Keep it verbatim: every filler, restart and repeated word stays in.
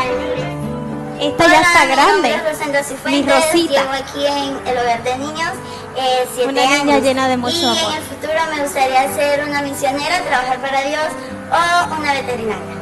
años. Esta Hola, ya está mi grande. nombre es Rosendo Cifuentes, Mi Rosita. llevo aquí en el hogar de niños eh, siete Una niña años. llena de mucho y amor. en el futuro me gustaría ser una misionera, trabajar para Dios o una veterinaria.